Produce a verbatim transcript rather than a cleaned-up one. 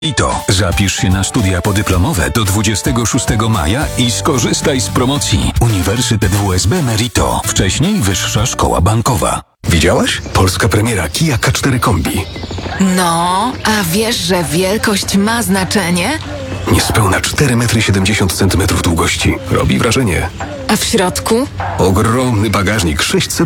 Merito. Zapisz się na studia podyplomowe do dwudziestego szóstego maja i skorzystaj z promocji. Uniwersytet W S B Merito. Wcześniej Wyższa Szkoła Bankowa. Widziałaś? Polska premiera Kia K cztery Kombi. No, a wiesz, że wielkość ma znaczenie? Niespełna cztery metry siedemdziesiąt centymetrów długości. Robi wrażenie. A w środku? Ogromny bagażnik, sześćset